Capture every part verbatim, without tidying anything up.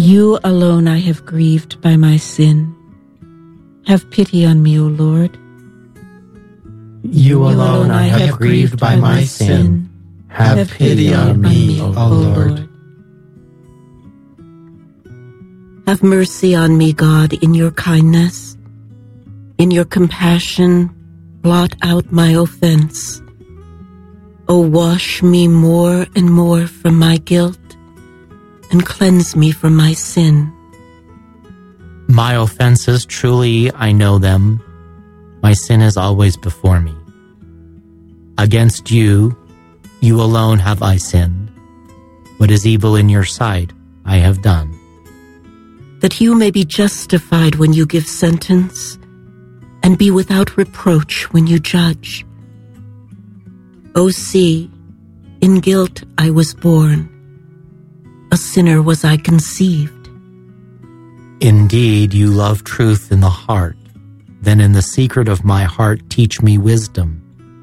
You alone I have grieved by my sin. Have pity on me, O Lord. You alone I have grieved by my sin. Have pity on me, O Lord. Have mercy on me, God, in your kindness. In your compassion, blot out my offense. O wash me more and more from my guilt, and cleanse me from my sin. My offenses, truly I know them. My sin is always before me. Against you, you alone have I sinned. What is evil in your sight, I have done. That you may be justified when you give sentence, and be without reproach when you judge. O see, in guilt I was born. A sinner was I conceived. Indeed, you love truth in the heart. Then in the secret of my heart teach me wisdom.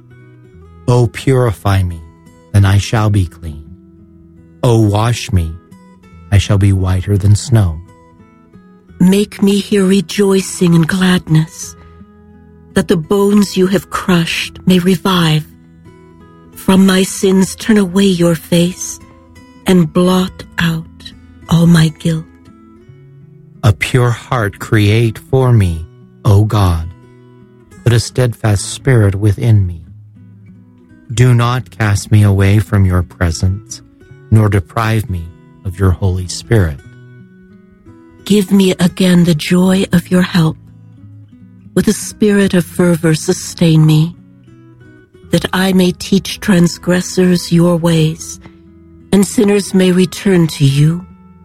O purify me, then I shall be clean. O wash me, I shall be whiter than snow. Make me hear rejoicing and gladness, that the bones you have crushed may revive. From my sins turn away your face, and blot out all my guilt. A pure heart create for me, O God. Put a steadfast spirit within me. Do not cast me away from your presence, nor deprive me of your Holy Spirit. Give me again the joy of your help. With a spirit of fervor sustain me, that I may teach transgressors your ways, and sinners may return to you.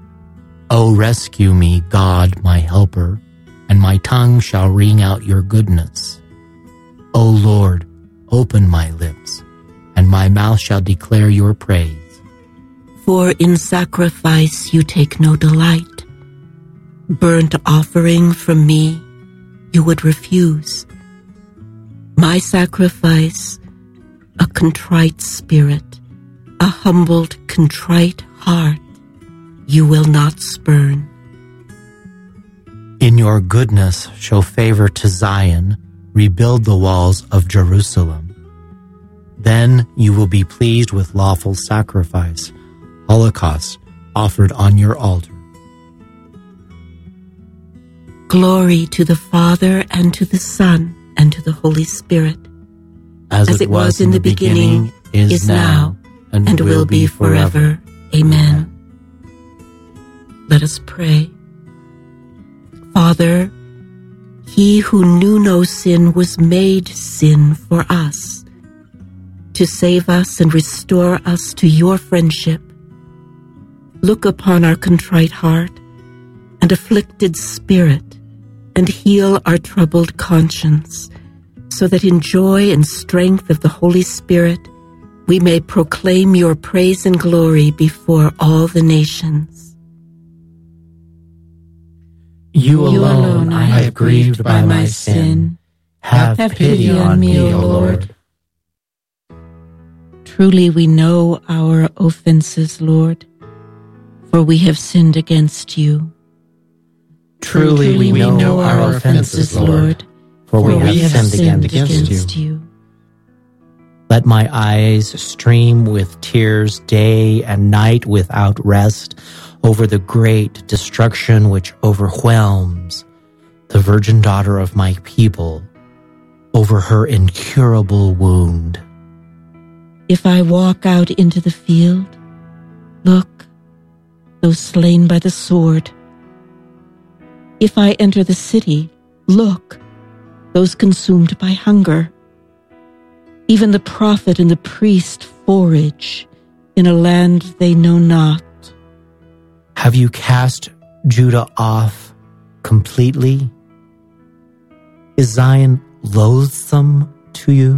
O rescue me, God, my helper, and my tongue shall ring out your goodness. O Lord, open my lips, and my mouth shall declare your praise. For in sacrifice you take no delight. Burnt offering from me you would refuse. My sacrifice, a contrite spirit, a humbled, contrite heart, you will not spurn. In your goodness show favor to Zion, rebuild the walls of Jerusalem. Then you will be pleased with lawful sacrifice, holocaust offered on your altar. Glory to the Father, and to the Son, and to the Holy Spirit. As, As it, it was, was in the beginning, beginning is, is now, and, and will be forever. Amen. Let us pray. Father, he who knew no sin was made sin for us, to save us and restore us to your friendship. Look upon our contrite heart and afflicted spirit, and heal our troubled conscience, so that in joy and strength of the Holy Spirit we may proclaim your praise and glory before all the nations. You alone, you alone I have grieved by my sin. Have, have pity on me, O Lord. Truly we know our offenses, Lord, for we have sinned against you. Truly, Truly we, we know, know our offenses, Lord, for we, for we have, have sinned, sinned against, against you. you. Let my eyes stream with tears day and night without rest over the great destruction which overwhelms the virgin daughter of my people, over her incurable wound. If I walk out into the field, look, those slain by the sword. If I enter the city, look, those consumed by hunger. Even the prophet and the priest forage in a land they know not. Have you cast Judah off completely? Is Zion loathsome to you?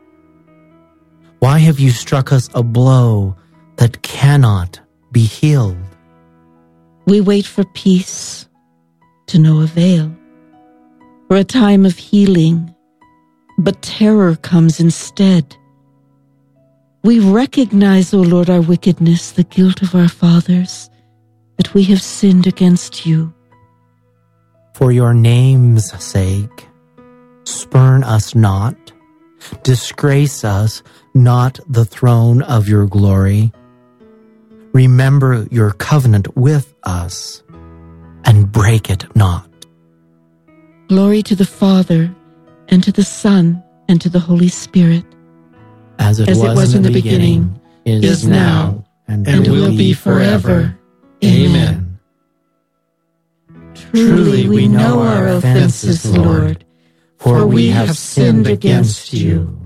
Why have you struck us a blow that cannot be healed? We wait for peace, to no avail, for a time of healing, but terror comes instead. We recognize, O Lord, our wickedness, the guilt of our fathers, that we have sinned against you. For your name's sake, spurn us not, disgrace us not the throne of your glory. Remember your covenant with us, and break it not. Glory to the Father, and to the Son, and to the Holy Spirit. As it, As was, it was in the, in the beginning, beginning, is, is now, and, and will be forever. Amen. Truly we know our offenses, Lord, for we have sinned against you.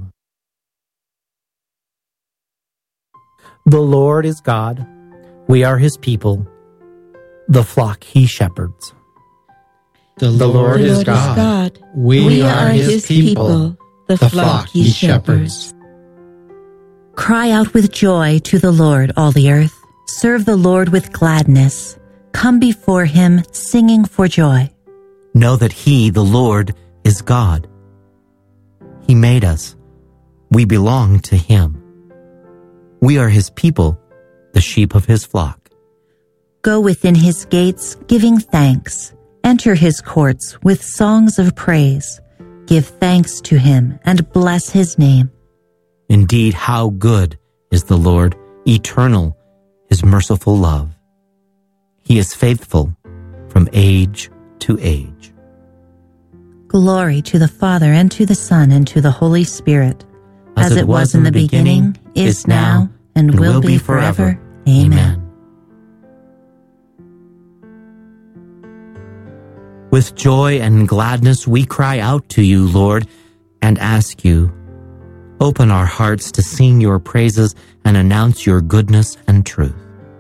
The Lord is God. We are his people, the flock he shepherds. The Lord, The Lord is is God. God. We, We are his people, the, the flock he shepherds. Cry out with joy to the Lord, all the earth. Serve the Lord with gladness. Come before him, singing for joy. Know that he, the Lord, is God. He made us. We belong to him. We are his people, the sheep of his flock. Go within his gates, giving thanks. Enter his courts with songs of praise. Give thanks to him and bless his name. Indeed, how good is the Lord, eternal, his merciful love. He is faithful from age to age. Glory to the Father, and to the Son, and to the Holy Spirit, as, as it was in the beginning, beginning is now, and, and will, will be forever. forever. Amen. With joy and gladness we cry out to you, Lord, and ask you, open our hearts to sing your praises and announce your goodness and truth.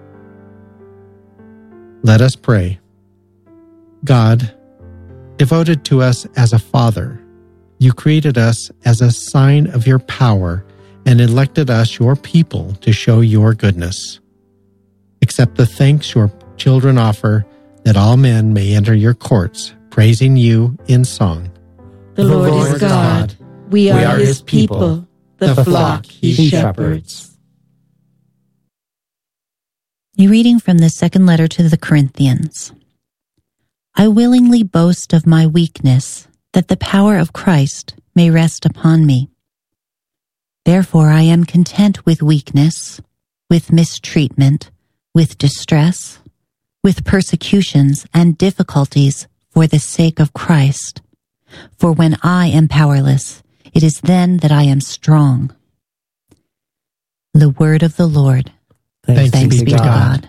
Let us pray. God, devoted to us as a Father, you created us as a sign of your power and elected us your people to show your goodness. Accept the thanks your children offer, that all men may enter your courts, praising you in song. The Lord, the Lord is God. God. We, are we are his people, the, the flock he shepherds. A reading from the second letter to the Corinthians. I willingly boast of my weakness, that the power of Christ may rest upon me. Therefore I am content with weakness, with mistreatment, with distress, with persecutions and difficulties for the sake of Christ. For when I am powerless, it is then that I am strong. The word of the Lord. Thanks, Thanks be to God. God.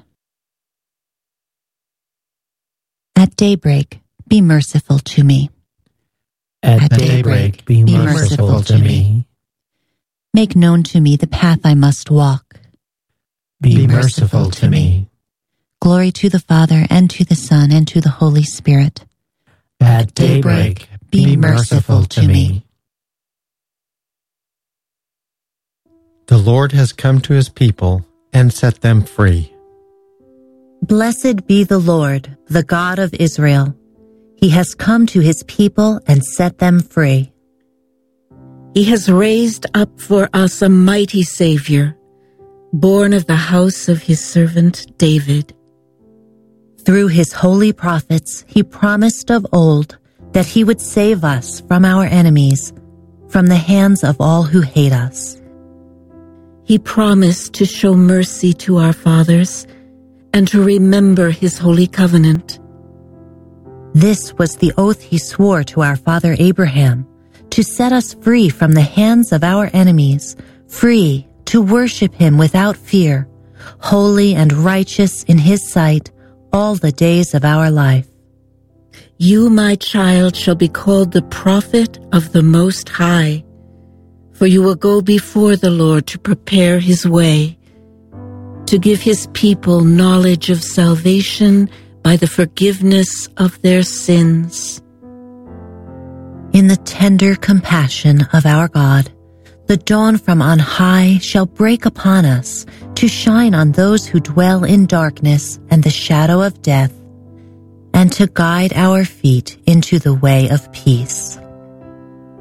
At daybreak, be merciful to me. At, At daybreak, be, be merciful, merciful to me. Make known to me the path I must walk. Be, be merciful to me. Glory to the Father, and to the Son, and to the Holy Spirit. At daybreak, be merciful to me. The Lord has come to his people and set them free. Blessed be the Lord, the God of Israel. He has come to his people and set them free. He has raised up for us a mighty Savior, born of the house of his servant David. Through his holy prophets, he promised of old that he would save us from our enemies, from the hands of all who hate us. He promised to show mercy to our fathers and to remember his holy covenant. This was the oath he swore to our father Abraham, to set us free from the hands of our enemies, free to worship him without fear, holy and righteous in his sight all the days of our life. You, my child, shall be called the prophet of the Most High, for you will go before the Lord to prepare his way, to give his people knowledge of salvation by the forgiveness of their sins. In the tender compassion of our God, the dawn from on high shall break upon us to shine on those who dwell in darkness and the shadow of death, and to guide our feet into the way of peace.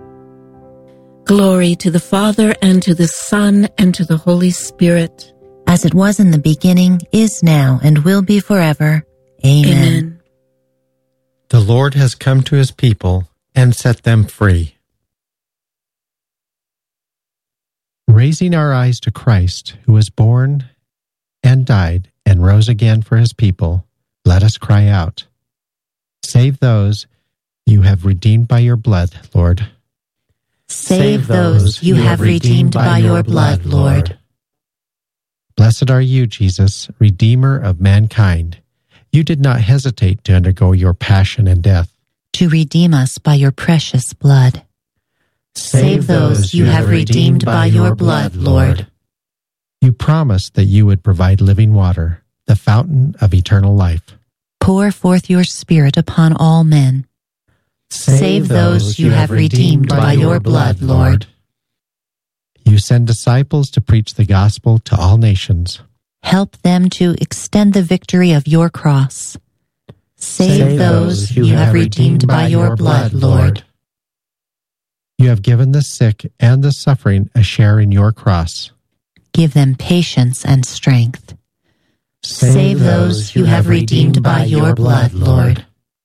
Glory to the Father, and to the Son, and to the Holy Spirit. as it was in the beginning, is now, and will be forever. Amen. Amen. The Lord has come to his people and set them free. Raising our eyes to Christ, who was born and died and rose again for his people, let us cry out, "Save those you have redeemed by your blood, Lord." Save those you have redeemed by your blood, Lord. Blessed are you, Jesus, Redeemer of mankind. You did not hesitate to undergo your passion and death, to redeem us by your precious blood. Save those you have redeemed by your blood, Lord. You promised that you would provide living water, the fountain of eternal life. Pour forth your Spirit upon all men. Save those you have redeemed by your blood, Lord. You send disciples to preach the gospel to all nations. Help them to extend the victory of your cross. Save, Save those you have redeemed by your blood, Lord. You have given the sick and the suffering a share in your cross. Give them patience and strength. Save, Save those you have redeemed by your blood, Lord.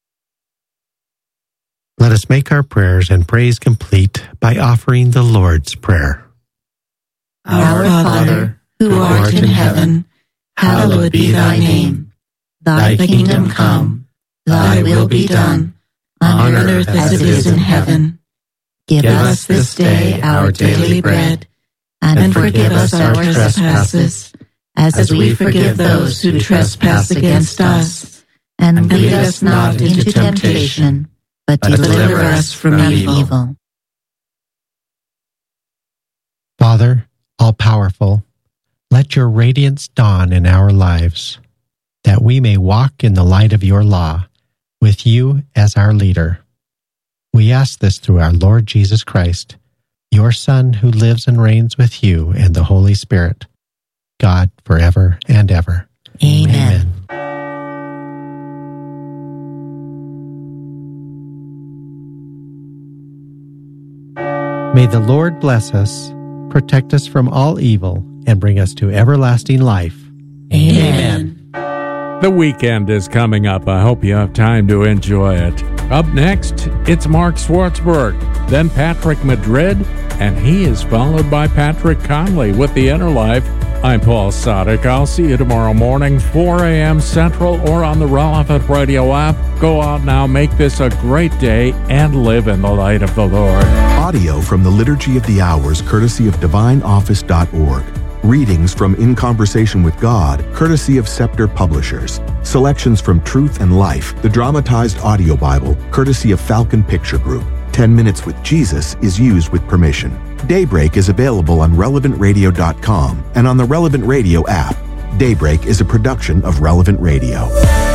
Let us make our prayers and praise complete by offering the Lord's Prayer. Our Father, who art in heaven, hallowed be thy name. Thy kingdom come, thy will be done, on earth as it is in heaven. Give us this day our daily bread, and forgive us our trespasses, as we forgive those who trespass against us. And lead us not into temptation, but deliver us from evil. Father, all-powerful, let your radiance dawn in our lives, that we may walk in the light of your law, with you as our leader. We ask this through our Lord Jesus Christ, your Son, who lives and reigns with you and the Holy Spirit, God, forever and ever. Amen. Amen. May the Lord bless us, protect us from all evil, and bring us to everlasting life. Amen. The weekend is coming up. I hope you have time to enjoy it. Up next, it's Mark Schwartzberg, then Patrick Madrid, and he is followed by Patrick Conley with The Inner Life. I'm Paul Sadek. I'll see you tomorrow morning, four a.m. Central, or on the Relevant Radio app. Go out now, make this a great day, and live in the light of the Lord. Audio from the Liturgy of the Hours, courtesy of divine office dot org. Readings from In Conversation with God, courtesy of Scepter Publishers. Selections from Truth and Life, the dramatized audio Bible, courtesy of Falcon Picture Group. ten minutes with Jesus is used with permission. Daybreak is available on relevant radio dot com and on the Relevant Radio app. Daybreak is a production of Relevant Radio.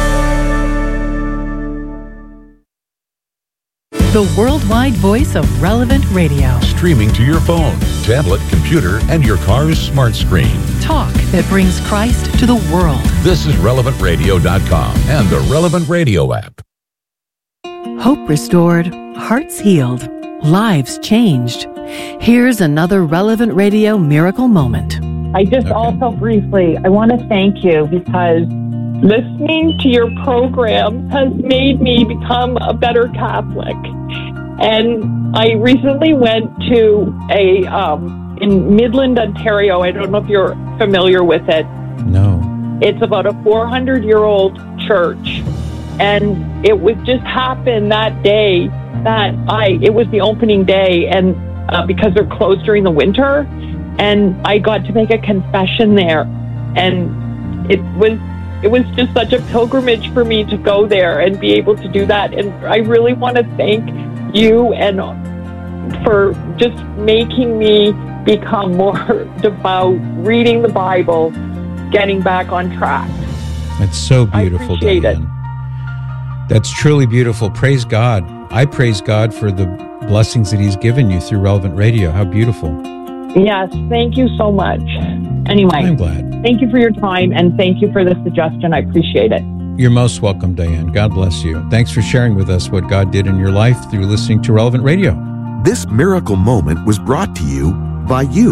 The worldwide voice of Relevant Radio. Streaming to your phone, tablet, computer, and your car's smart screen. Talk that brings Christ to the world. This is relevant radio dot com and the Relevant Radio app. Hope restored, hearts healed, lives changed. Here's another Relevant Radio miracle moment. I just okay. also briefly, I want to thank you because listening to your program has made me become a better Catholic. And I recently went to a, um, in Midland, Ontario, I don't know if you're familiar with it. No. It's about a four hundred year old church. And it would just happen that day that I, it was the opening day, and uh, because they're closed during the winter, and I got to make a confession there. And it was, it was just such a pilgrimage for me to go there and be able to do that. And I really want to thank you and for just making me become more devout, reading the Bible, getting back on track. That's so beautiful, I appreciate Diane. it. That's truly beautiful. Praise God. I praise God for the blessings that He's given you through Relevant Radio. How beautiful. Yes, thank you so much. Anyway, I'm glad. Thank you for your time, and thank you for the suggestion. I appreciate it. You're most welcome, Diane. God bless you. Thanks for sharing with us what God did in your life through listening to Relevant Radio. This miracle moment was brought to you by you.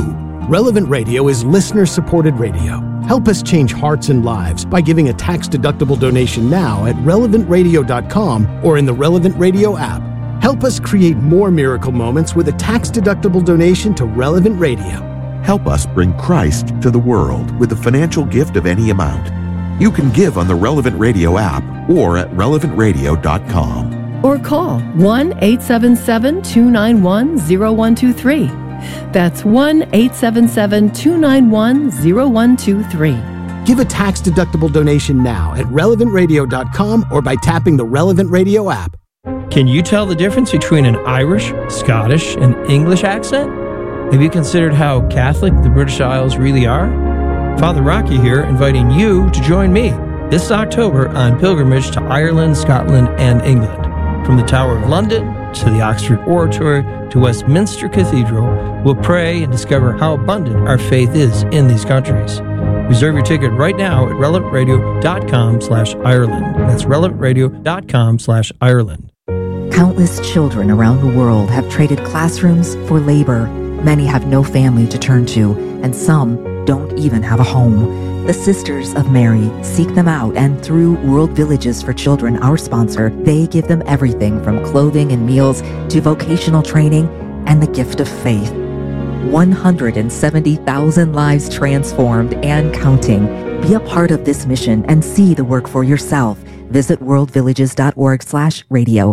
Relevant Radio is listener-supported radio. Help us change hearts and lives by giving a tax-deductible donation now at relevant radio dot com or in the Relevant Radio app. Help us create more miracle moments with a tax-deductible donation to Relevant Radio. Help us bring Christ to the world with a financial gift of any amount. You can give on the Relevant Radio app or at relevant radio dot com. Or call one eight seven seven, two nine one, zero one two three. That's one eight seven seven, two nine one, zero one two three. Give a tax-deductible donation now at relevant radio dot com or by tapping the Relevant Radio app. Can you tell the difference between an Irish, Scottish, and English accent? Have you considered how Catholic the British Isles really are? Father Rocky here, inviting you to join me this October on pilgrimage to Ireland, Scotland, and England. From the Tower of London to the Oxford Oratory to Westminster Cathedral, we'll pray and discover how abundant our faith is in these countries. Reserve your ticket right now at relevant radio dot com slash Ireland. That's relevant radio dot com slash Ireland. Countless children around the world have traded classrooms for labor. Many have no family to turn to, and some don't even have a home. The Sisters of Mary seek them out, and through World Villages for Children, our sponsor, they give them everything from clothing and meals to vocational training and the gift of faith. one hundred seventy thousand lives transformed and counting. Be a part of this mission and see the work for yourself. Visit world villages dot org slash radio.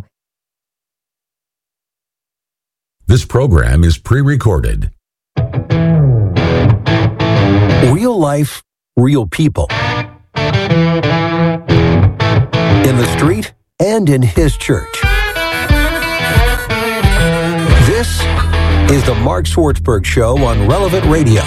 This program is pre-recorded. Real life, real people. In the street and in his church. This is the Mark Swartzberg Show on Relevant Radio.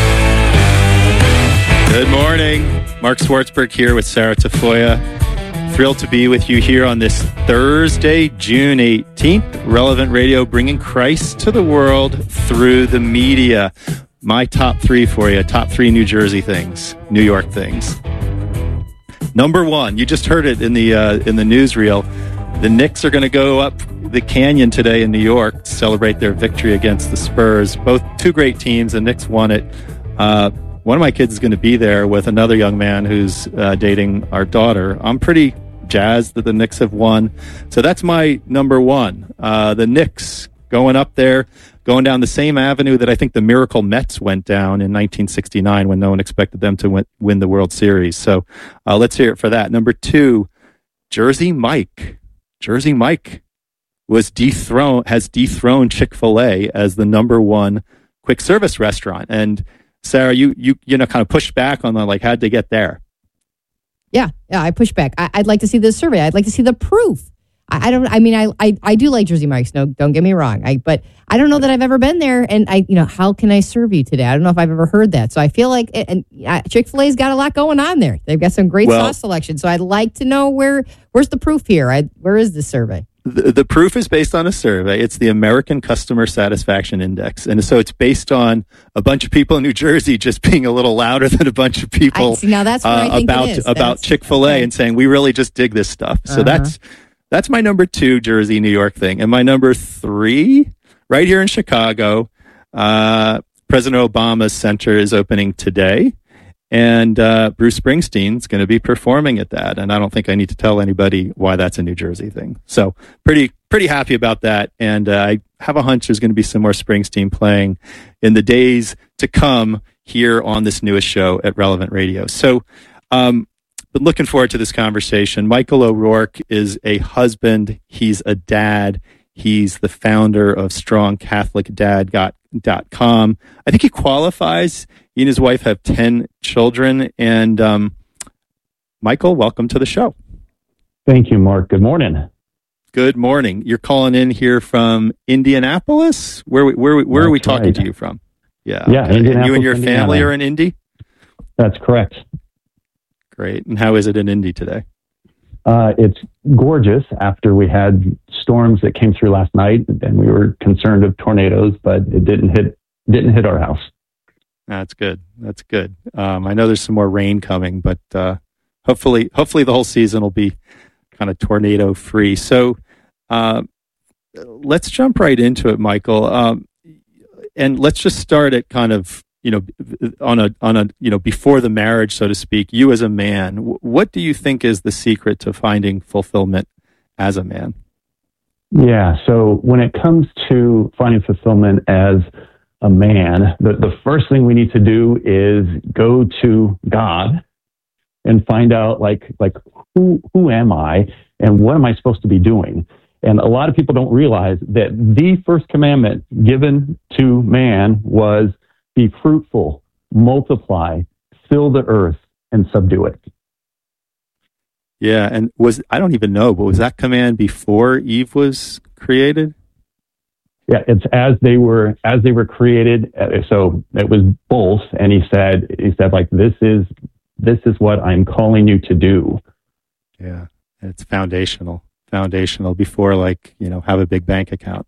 Good morning. Mark Swartzberg here with Sarah Tafoya. Thrilled to be with you here on this Thursday, June eighteenth. Relevant Radio, bringing Christ to the world through the media. My top three for you. Top three New Jersey things, New York things. Number one, you just heard it in the uh, in the newsreel. The Knicks are going to go up the canyon today in New York to celebrate their victory against the Spurs. Both two great teams. The Knicks won it. Uh, one of my kids is going to be there with another young man who's uh, dating our daughter. I'm pretty jazzed that the Knicks have won. So that's my number one. Uh, the Knicks going up there, going down the same avenue that I think the Miracle Mets went down in nineteen sixty-nine when no one expected them to win, win the World Series. So uh, let's hear it for that. Number two, Jersey Mike. Jersey Mike was dethroned, has dethroned Chick-fil-A as the number one quick service restaurant. And Sarah, you you you know kind of pushed back on the like how'd they get there? Yeah, yeah, I push back. I, I'd like to see the survey. I'd like to see the proof. I, I don't. I mean, I, I I do like Jersey Mike's. No, don't get me wrong. I but I don't know that I've ever been there. And I, you know, how can I serve you today? I don't know if I've ever heard that. So I feel like it, and uh, Chick-fil-A's got a lot going on there. They've got some great well, sauce selection. So I'd like to know where where's the proof here? I, where is this survey? The, the proof is based on a survey. It's the American Customer Satisfaction Index. And so it's based on a bunch of people in New Jersey just being a little louder than a bunch of people I, see, now that's what uh, I think about, it is. about that's, Chick-fil-A okay. and saying, we really just dig this stuff. So uh-huh. that's that's my number two Jersey, New York thing. And my number three, right here in Chicago, uh, President Obama's center is opening today. And uh, Bruce Springsteen's going to be performing at that. And I don't think I need to tell anybody why that's a New Jersey thing. So pretty pretty happy about that. And uh, I have a hunch there's going to be some more Springsteen playing in the days to come here on this newest show at Relevant Radio. So um, been looking forward to this conversation. Michael O'Rourke is a husband. He's a dad. He's the founder of strong catholic dad dot com. I think he qualifies. He and his wife have ten children. And um, Michael, welcome to the show. Thank you, Mark. Good morning. Good morning. You're calling in here from Indianapolis? Where where where are we talking right. to you from? Yeah. Yeah. Okay. And you and your Indiana. family are in Indy? That's correct. Great. And how is it in Indy today? Uh, it's gorgeous after we had storms that came through last night, and we were concerned of tornadoes, but it didn't hit didn't hit our house. That's good. That's good. Um, I know there's some more rain coming, but uh, hopefully, hopefully the whole season will be kind of tornado free. So uh, let's jump right into it, Michael, um, and let's just start at kind of you know, on a on a you know before the marriage, so to speak, you as a man, what do you think is the secret to finding fulfillment as a man? Yeah. So when it comes to finding fulfillment as a man, the, the first thing we need to do is go to God and find out like like who who am I and what am I supposed to be doing? And a lot of people don't realize that the first commandment given to man was be fruitful, multiply, fill the earth, and subdue it. Yeah, and was I don't even know, but was that command before Eve was created? Yeah, it's as they were as they were created. So it was both, and he said he said like this is this is what I'm calling you to do. Yeah, it's foundational, foundational before like you know have a big bank account.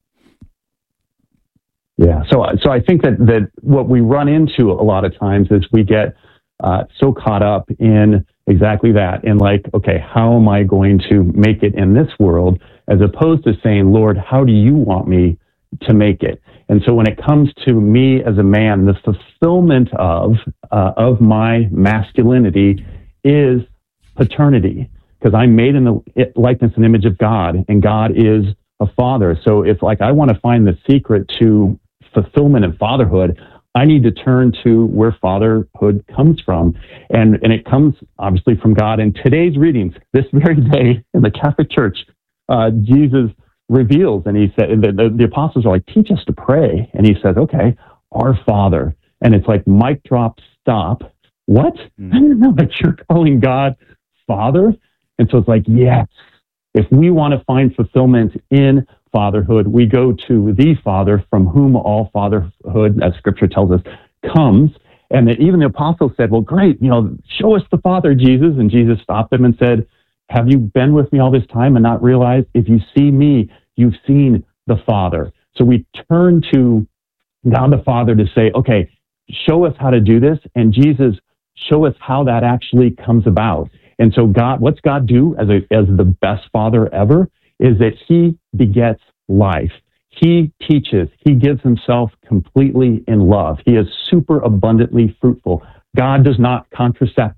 Yeah, so so I think that that what we run into a lot of times is we get uh, so caught up in exactly that, in like, okay, how am I going to make it in this world, as opposed to saying, Lord, how do you want me to make it? And so when it comes to me as a man, the fulfillment of uh, of my masculinity is paternity, because I'm made in the likeness and image of God, and God is a father. So if like I want to find the secret to fulfillment and fatherhood, I need to turn to where fatherhood comes from. And, and it comes obviously from God. In today's readings, this very day in the Catholic Church, uh, Jesus reveals, and he said, the, the, the apostles are like, teach us to pray. And he says, okay, our Father. And it's like, mic drop, stop. What? Mm. I didn't know that you're calling God Father. And so it's like, yes, if we want to find fulfillment in fatherhood, we go to the Father from whom all fatherhood, as Scripture tells us, comes. And that even the apostles said, well, great, you know, show us the Father, Jesus. And Jesus stopped them and said, have you been with me all this time and not realized if you see me, you've seen the Father? So we turn to God the Father to say, okay, show us how to do this. And Jesus, show us how that actually comes about. And so God, what's God do as a, as the best father ever is that he begets life. He teaches, he gives himself completely in love. He is super abundantly fruitful. God does not contracept.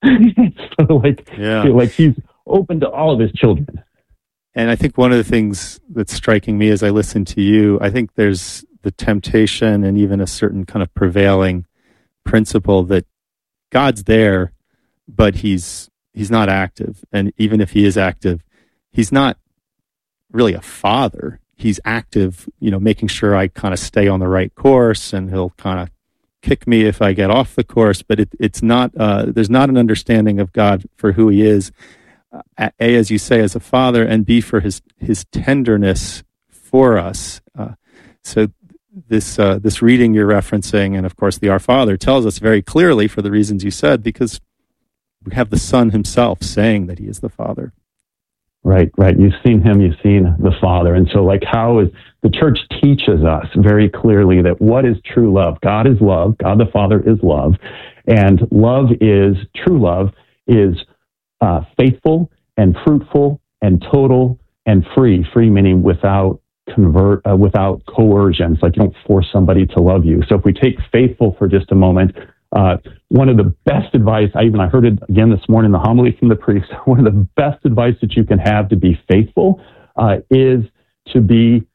so like, yeah. like he's open to all of his children. And I think one of the things that's striking me as I listen to you, I think there's the temptation and even a certain kind of prevailing principle that God's there, but he's he's not active. And even if he is active, he's not really a father. He's active, you know, making sure I kind of stay on the right course, and he'll kind of kick me if I get off the course. But it, it's not, uh, there's not an understanding of God for who he is, uh, A, as you say, as a father, and B, for his, his tenderness for us. Uh, so this, uh, this reading you're referencing, and of course the Our Father, tells us very clearly, for the reasons you said, because we have the Son himself saying that he is the Father. Right, right. You've seen him, you've seen the Father. And so like how is the church teaches us very clearly that what is true love? God is love. God the Father is love. And love is, true love is uh, faithful and fruitful and total and free. Free meaning without convert, uh, without coercion. It's like you don't force somebody to love you. So if we take faithful for just a moment, Uh, one of the best advice, I even I heard it again this morning, the homily from the priest, one of the best advice that you can have to be faithful uh, is to be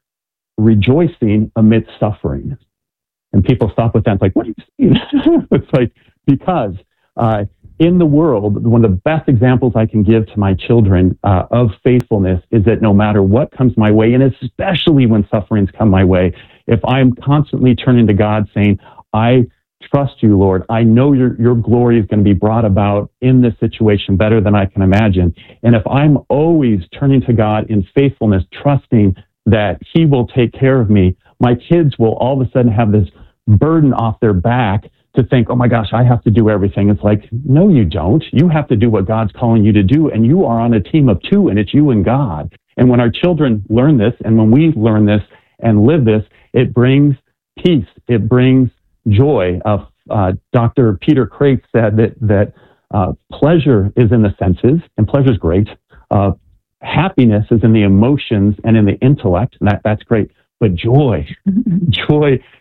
rejoicing amidst suffering. And people stop with that. It's like, what do you mean? It's like, because uh, in the world, one of the best examples I can give to my children uh, of faithfulness is that no matter what comes my way, and especially when sufferings come my way, if I'm constantly turning to God saying, I trust you, Lord. I know your, your glory is going to be brought about in this situation better than I can imagine. And if I'm always turning to God in faithfulness, trusting that he will take care of me, my kids will all of a sudden have this burden off their back to think, oh my gosh, I have to do everything. It's like, no, you don't. You have to do what God's calling you to do. And you are on a team of two, and it's you and God. And when our children learn this, and when we learn this and live this, it brings peace. It brings joy. Uh, uh, Doctor Peter Kreitz said that that uh, pleasure is in the senses, and pleasure is great. Uh, happiness is in the emotions and in the intellect, and that, that's great. But joy, joy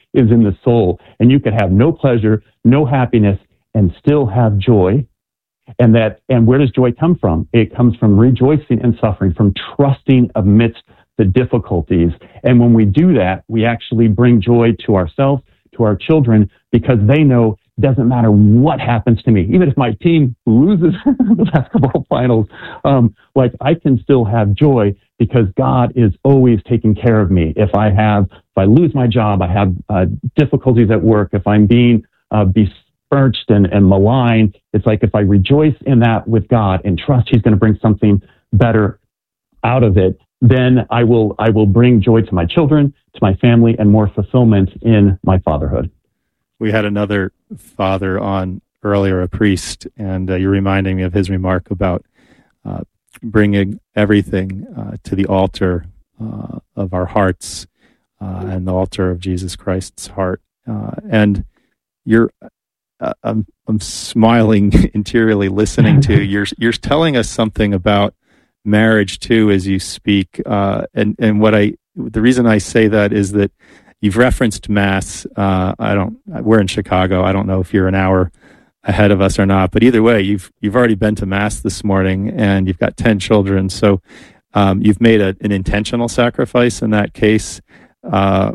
is in the soul. And you could have no pleasure, no happiness, and still have joy. And that, and where does joy come from? It comes from rejoicing in suffering, from trusting amidst the difficulties. And when we do that, we actually bring joy to ourselves, to our children, because they know it doesn't matter what happens to me. Even if my team loses the last couple of finals, um, like I can still have joy because God is always taking care of me. If I have, if I lose my job, I have uh, difficulties at work, if I'm being uh, besmirched and, and maligned, it's like if I rejoice in that with God and trust He's going to bring something better out of it, then I will I will bring joy to my children, to my family, and more fulfillment in my fatherhood. We had another father on earlier, a priest, and uh, you're reminding me of his remark about uh, bringing everything uh, to the altar uh, of our hearts uh, and the altar of Jesus Christ's heart. Uh, and you're, uh, I'm, I'm smiling interiorly listening to you're you're telling us something about marriage too as you speak. Uh, and and what I the reason I say that is that you've referenced Mass. Uh, I don't. We're in Chicago. I don't know if you're an hour ahead of us or not. But either way, you've you've already been to Mass this morning, and you've got ten children. So um, you've made a, an intentional sacrifice in that case. Uh,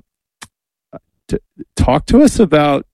to, talk to us about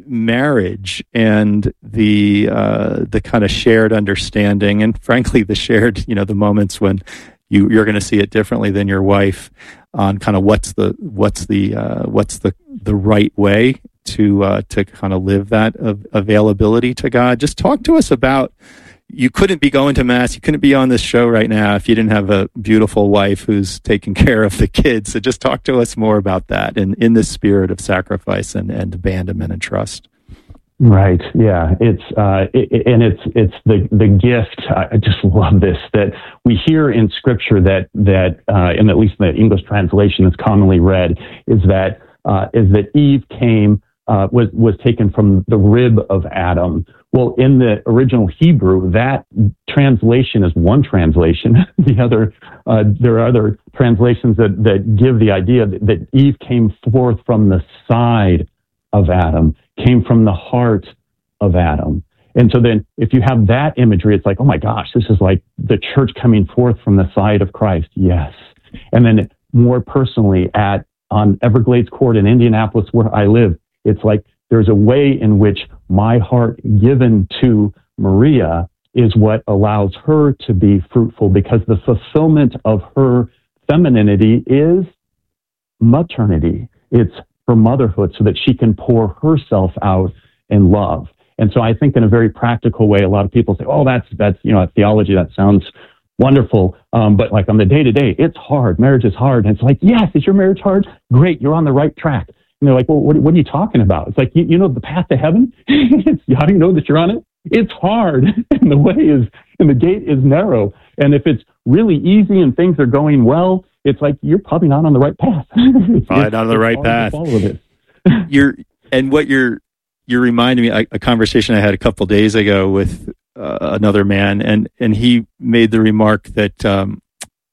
marriage and the uh, the kind of shared understanding, and frankly, the shared, you know, the moments when you you're going to see it differently than your wife on kind of what's the what's the uh, what's the the right way to uh, to kind of live that av- availability to God. Just talk to us about. You couldn't be going to Mass, you couldn't be on this show right now if you didn't have a beautiful wife who's taking care of the kids. So just talk to us more about that in, in this spirit of sacrifice and, and abandonment and trust. Right. Yeah. It's, uh, it, and it's, it's the, the gift. I just love this, that we hear in Scripture that, that, uh, and at least in the English translation that's commonly read, is that, uh, is that Eve came, uh, was, was taken from the rib of Adam. Well, in the original Hebrew, that translation is one translation. The other, uh, there are other translations that, that give the idea that, that Eve came forth from the side of Adam, came from the heart of Adam. And so then if you have that imagery, it's like, oh my gosh, this is like the church coming forth from the side of Christ. Yes. And then more personally at, on Everglades Court in Indianapolis, where I live, it's like, there's a way in which my heart given to Maria is what allows her to be fruitful, because the fulfillment of her femininity is maternity. It's her motherhood, so that she can pour herself out in love. And so I think in a very practical way, a lot of people say, oh, that's, that's, you know, theology, that sounds wonderful. Um, but like on the day to day, it's hard. Marriage is hard. And it's like, yes, is your marriage hard? Great. You're on the right track. And they're like, well, what, what are you talking about? It's like, you, you know, the path to heaven? How do you know that you're on it? It's hard. And the way is, and the gate is narrow. And if it's really easy and things are going well, it's like, you're probably not on the right path. Probably not on the right path. You're, and what you're, you're reminding me, a, a conversation I had a couple days ago with uh, another man, and, and he made the remark that um,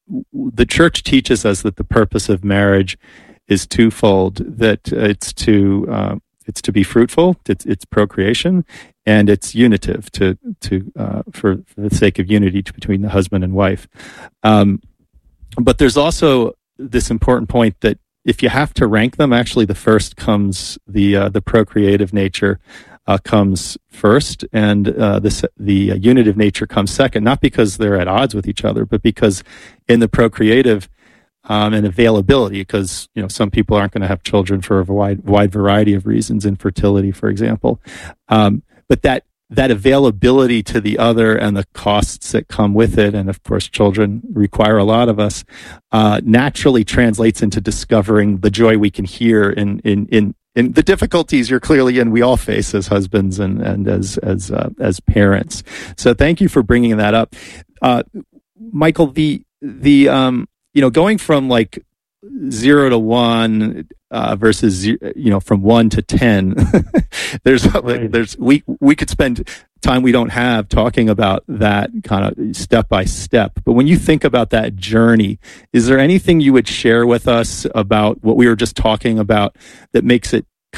the church teaches us that the purpose of marriage is twofold, that it's to uh, it's to be fruitful, it's, it's procreation, and it's unitive to to uh, for, for the sake of unity between the husband and wife. Um, but there's also this important point that if you have to rank them, actually the first comes the uh, the procreative nature uh, comes first, and uh, this, the uh, unitive nature comes second. Not because they're at odds with each other, but because in the procreative Um, and availability, because, you know, some people aren't going to have children for a wide, wide variety of reasons, infertility, for example. Um, but that, that availability to the other and the costs that come with it, and of course, children require a lot of us, uh, naturally translates into discovering the joy we can hear in, in, in, in the difficulties you're clearly in, we all face as husbands and, and as, as, uh, as parents. So thank you for bringing that up. Uh, Michael, the, the, um, you know, going from like zero to one uh, versus zero, you know, from one to ten, there's like, there's we we could spend time we don't have talking about that kind of step by step. But when you think about that journey, is there anything you would share with us about what we were just talking about that makes it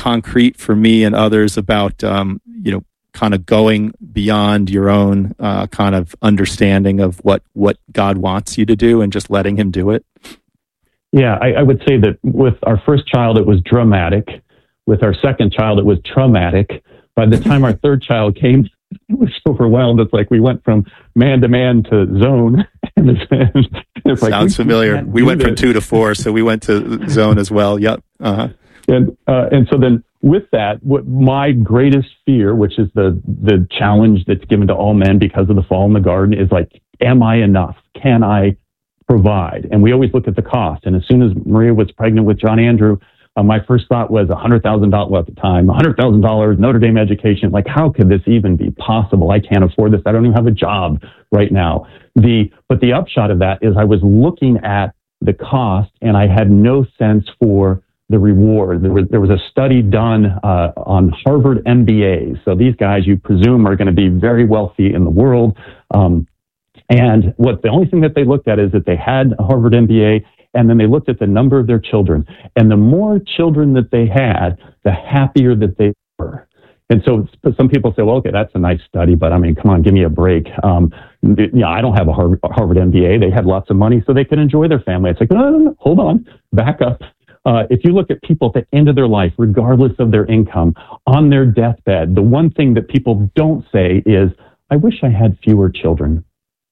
concrete for me and others about, um, you know, kind of going beyond your own uh, kind of understanding of what, what God wants you to do and just letting him do it? Yeah, I, I would say that with our first child, it was dramatic. With our second child, it was traumatic. By the time our third child came, it was overwhelmed. It's like we went from man to man to zone. And it's, it's like, Sounds familiar. We went this. from two to four, so we went to zone as well. Yep. Uh-huh. And uh, and so then with that, what my greatest fear, which is the the challenge that's given to all men because of the fall in the garden, is like, am I enough? Can I provide? And we always look at the cost. And as soon as Maria was pregnant with John Andrew, uh, my first thought was one hundred thousand dollars well, at the time, one hundred thousand dollars, Notre Dame education. Like, how could this even be possible? I can't afford this. I don't even have a job right now. The But the upshot of that is I was looking at the cost and I had no sense for the reward. There was, there was a study done uh, on Harvard M B As. So these guys, you presume, are going to be very wealthy in the world. Um, and what the only thing that they looked at is that they had a Harvard M B A, and then they looked at the number of their children. And the more children that they had, the happier that they were. And so some people say, well, okay, that's a nice study, but I mean, come on, give me a break. Um, you know, I don't have a Harvard, Harvard M B A. They had lots of money so they could enjoy their family. It's like, no, no, no, hold on, back up. Uh, if you look at people at the end of their life, regardless of their income, on their deathbed, the one thing that people don't say is, I wish I had fewer children.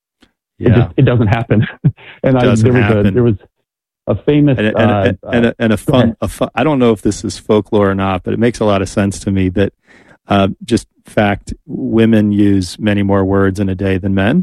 Yeah. It, just, it doesn't happen. and I, there, was a, there was a famous... And, and, uh, and, and, a, and a fun, a fun, I don't know if this is folklore or not, but it makes a lot of sense to me that uh, just fact, women use many more words in a day than men.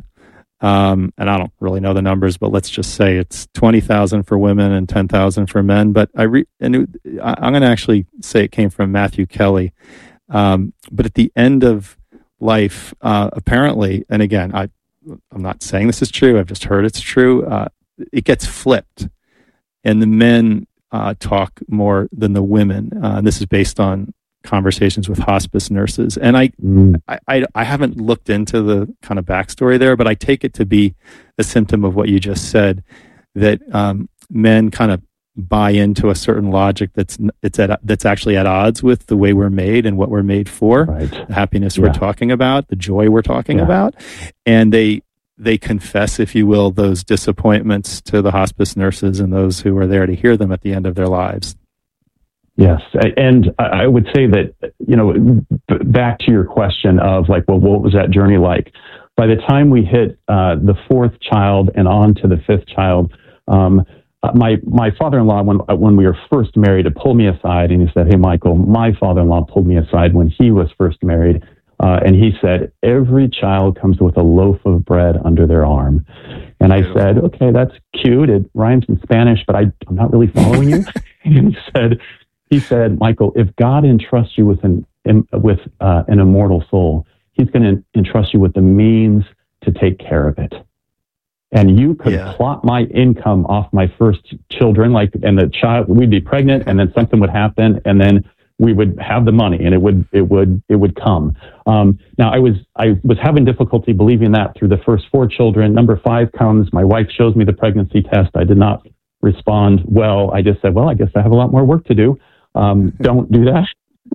Um, and I don't really know the numbers, but let's just say it's twenty thousand for women and ten thousand for men. But I re- and it, I'm going to actually say it came from Matthew Kelly. Um, but at the end of life, uh, apparently, and again, I, I'm not saying this is true. I've just heard it's true. Uh, it gets flipped, and the men uh, talk more than the women. Uh, and this is based on conversations with hospice nurses. And I, mm. I, I, I haven't looked into the kind of backstory there, but I take it to be a symptom of what you just said, that um, men kind of buy into a certain logic that's it's at that's actually at odds with the way we're made and what we're made for, right. The happiness yeah. we're talking about, the joy we're talking yeah. about, and they they confess, if you will, those disappointments to the hospice nurses and those who are there to hear them at the end of their lives. Yes. And I would say that, you know, back to your question of like, well, what was that journey like? By the time we hit uh, the fourth child and on to the fifth child, um, my my father-in-law, when when we were first married, pulled me aside and he said, hey, Michael, my father-in-law pulled me aside when he was first married. Uh, and he said, every child comes with a loaf of bread under their arm. And I said, okay, that's cute. It rhymes in Spanish, but I, I'm not really following you. And he said, He said, Michael, if God entrusts you with an with uh, an immortal soul, he's going to entrust you with the means to take care of it. And you could yeah. plot my income off my first children, like, and the child, we'd be pregnant, and then something would happen, and then we would have the money, and it would it would it would come. Um, now, I was I was having difficulty believing that through the first four children. Number five comes. My wife shows me the pregnancy test. I did not respond well. I just said, well, I guess I have a lot more work to do. Um, don't do that.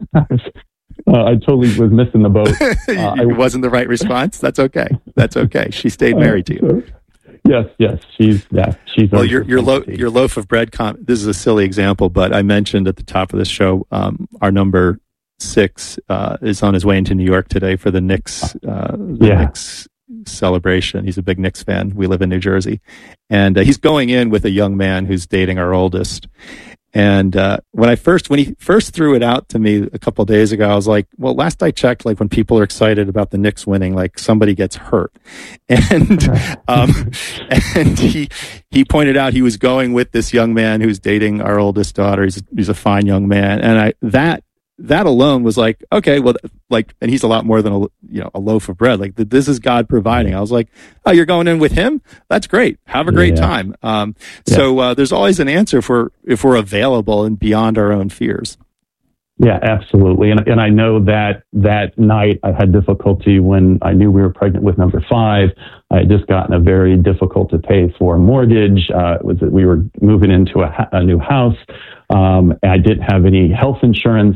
uh, I totally was missing the boat. Uh, it wasn't the right response. That's okay. That's okay. She stayed married to you. Yes, yes. She's, yeah, she's. Well, your your, lo- your loaf of bread. Com- this is a silly example, but I mentioned at the top of this show, um, our number six uh, is on his way into New York today for the Knicks. Uh, the yeah. Knicks celebration. He's a big Knicks fan. We live in New Jersey, and uh, he's going in with a young man who's dating our oldest. And uh, when I first, when he first threw it out to me a couple of days ago, I was like, well, last I checked, like when people are excited about the Knicks winning, like somebody gets hurt. And, um, and he, he pointed out he was going with this young man who's dating our oldest daughter. He's, he's a fine young man. And I, that, that alone was like, okay, well, like, and he's a lot more than a, you know, a loaf of bread. Like, this is God providing. I was like, oh, you're going in with him? That's great. Have a great yeah. time. Um, yeah. So, uh, there's always an answer for, if we're available and beyond our own fears. Yeah, absolutely. And, and I know that that night I had difficulty when I knew we were pregnant with number five. I had just gotten a very difficult to pay for mortgage. Uh, it was that we were moving into a, a new house. Um, and I didn't have any health insurance.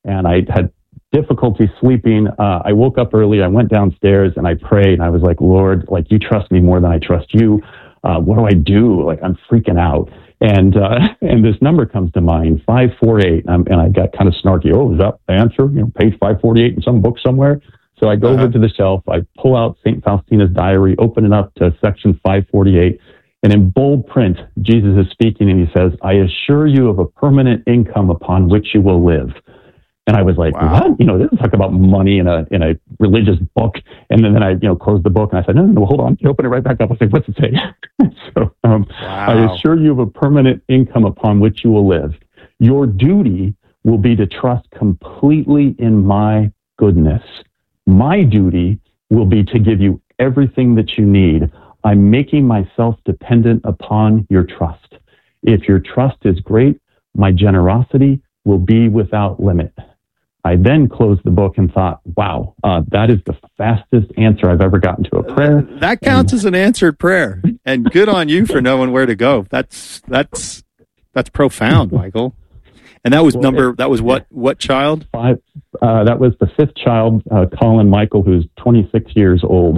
and I had difficulty sleeping. Uh, I woke up early. I went downstairs and I prayed, and I was like, Lord, like, you trust me more than I trust you. Uh, what do I do? Like, I'm freaking out. And uh, and this number comes to mind, five forty-eight. And, and I got kind of snarky. Oh, is that the answer? You know, page five forty-eight in some book somewhere? So I go uh-huh. over to the shelf. I pull out Saint Faustina's diary, open it up to section five forty-eight. And in bold print, Jesus is speaking, and he says, I assure you of a permanent income upon which you will live. And I was like, wow. What? You know, this is talk about money in a in a religious book. And then, then I, you know, closed the book and I said, no, no, no, hold on. You open it right back up. I said, what's it say? so um, wow. I assure you of a permanent income upon which you will live. Your duty will be to trust completely in my goodness. My duty will be to give you everything that you need. I'm making myself dependent upon your trust. If your trust is great, my generosity will be without limit. I then closed the book and thought, wow, uh, that is the fastest answer I've ever gotten to a prayer. Uh, that counts and, as an answered prayer. And good on you for knowing where to go. That's that's that's profound, Michael. And that was well, number, it, that was what, what child? Five. Uh, that was the fifth child, uh, Colin Michael, who's twenty-six years old.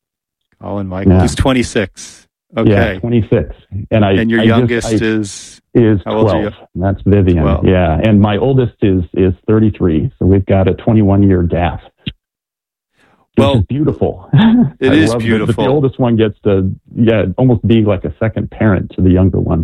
Colin Michael, yeah. Who's twenty-six. Okay. Yeah, twenty-six. And I and your I youngest just, I, is is twelve. That's Vivian. twelve. Yeah, and my oldest is is thirty-three. So we've got a twenty-one year gap. Well, is beautiful. It is beautiful. It, but the oldest one gets to yeah almost be like a second parent to the younger ones.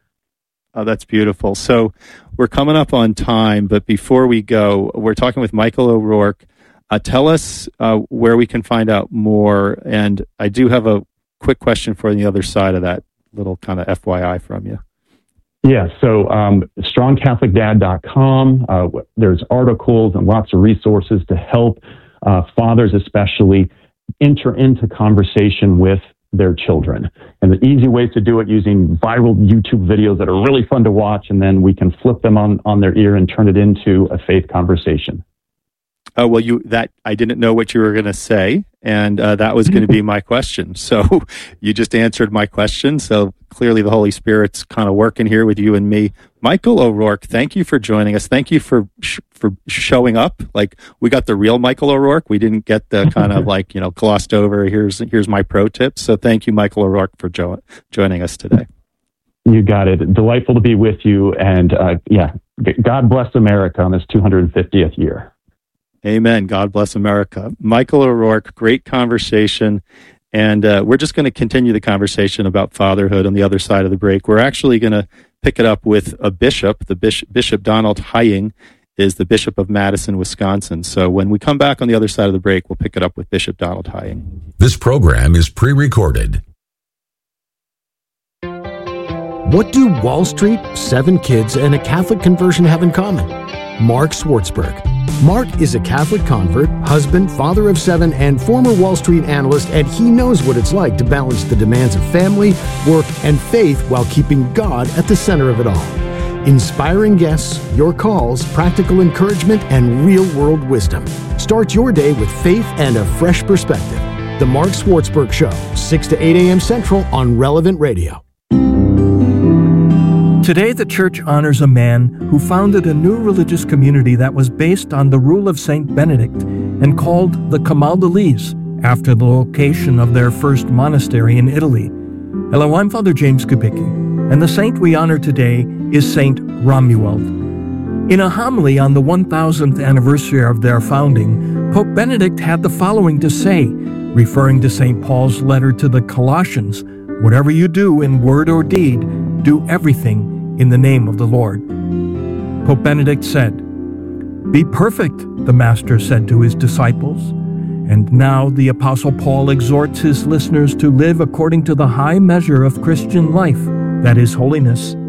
Oh, that's beautiful. So we're coming up on time, but before we go, we're talking with Michael O'Rourke. Uh, tell us uh, where we can find out more. And I do have a quick question for the other side of that little kind of F Y I from you. Yeah, so um, strong catholic dad dot com. Uh, there's articles and lots of resources to help uh, fathers especially enter into conversation with their children. And the easy ways to do it using viral YouTube videos that are really fun to watch, and then we can flip them on, on their ear and turn it into a faith conversation. Oh, well, you that I didn't know what you were going to say, and uh, that was going to be my question. So you just answered my question. So clearly the Holy Spirit's kind of working here with you and me. Michael O'Rourke, thank you for joining us. Thank you for sh- for showing up. Like, we got the real Michael O'Rourke. We didn't get the kind of like, you know, glossed over, here's here's my pro tips. So thank you, Michael O'Rourke, for jo- joining us today. You got it. Delightful to be with you. And uh, yeah, God bless America on this two hundred fiftieth year. Amen. God bless America. Michael O'Rourke, great conversation. And uh, we're just going to continue the conversation about fatherhood on the other side of the break. We're actually going to pick it up with a bishop. The bishop, Bishop Donald Hying is the Bishop of Madison, Wisconsin. So when we come back on the other side of the break, we'll pick it up with Bishop Donald Hying. This program is pre-recorded. What do Wall Street, seven kids, and a Catholic conversion have in common? Mark Swartzberg. Mark is a Catholic convert, husband, father of seven, and former Wall Street analyst, and he knows what it's like to balance the demands of family, work, and faith while keeping God at the center of it all. Inspiring guests, your calls, practical encouragement, and real-world wisdom. Start your day with faith and a fresh perspective. The Mark Swartzberg Show, six to eight a.m. Central on Relevant Radio. Today, the church honors a man who founded a new religious community that was based on the rule of Saint Benedict and called the Camaldolese, after the location of their first monastery in Italy. Hello, I'm Father James Kubicki, and the saint we honor today is Saint Romuald. In a homily on the one thousandth anniversary of their founding, Pope Benedict had the following to say, referring to Saint Paul's letter to the Colossians, "Whatever you do in word or deed, do everything in the name of the Lord." Pope Benedict said, "Be perfect," the Master said to his disciples. And now the Apostle Paul exhorts his listeners to live according to the high measure of Christian life, that is holiness.